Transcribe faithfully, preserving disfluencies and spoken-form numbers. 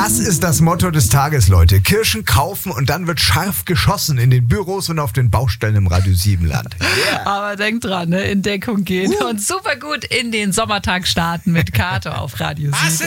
Das ist das Motto des Tages, Leute. Kirschen kaufen und dann wird scharf geschossen in den Büros und auf den Baustellen im Radio Siebenland. Yeah. Aber denkt dran, ne? In Deckung gehen uh. und super gut in den Sommertag starten mit Kato auf Radio sieben.